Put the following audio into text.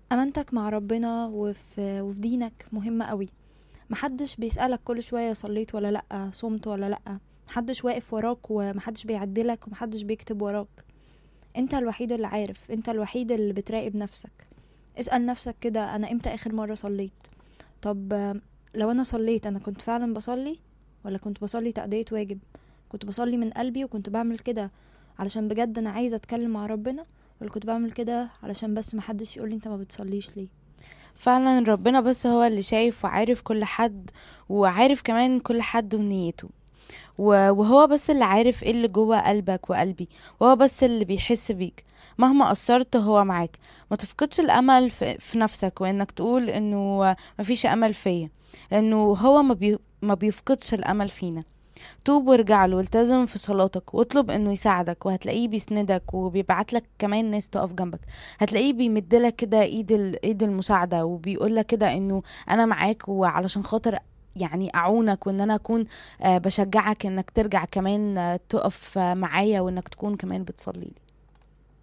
امانتك مع ربنا وفي دينك مهمة قوي. محدش بيسألك كل شوية صليت ولا لأ، صمت ولا لأ. محدش واقف وراك ومحدش بيعدلك ومحدش بيكتب وراك. انت الوحيد اللي عارف، انت الوحيد اللي بتراقب نفسك. اسأل نفسك كده، انا امتى اخر مرة صليت؟ طب لو انا صليت، انا كنت فعلا بصلي ولا كنت بصلي تأدية واجب؟ كنت بصلي من قلبي وكنت بعمل كده علشان بجد انا عايزة اتكلم مع ربنا، ولا كنت بعمل كده علشان بس محدش يقولي انت ما بتصليش ليه؟ فعلا ربنا بس هو اللي شايف وعارف كل حد، وعارف كمان كل حد ونيته، وهو بس اللي عارف ايه اللي جوه قلبك وقلبي، وهو بس اللي بيحس بيك. مهما قصرت هو معاك. ما تفقدش الامل في نفسك، وانك تقول انه مفيش امل فيا، لانه هو ما بيفقدش الامل فينا. توب وارجع له، والتزم في صلاتك، واطلب انه يساعدك، وهتلاقيه بيسندك وبيبعت لك كمان ناس تقف جنبك. هتلاقيه بيمدلك كده ايد المساعدة، وبيقول لك كده انه انا معاك، وعلشان خاطر يعني اعونك، وان انا اكون بشجعك انك ترجع كمان تقف معايا، وانك تكون كمان بتصلي لي.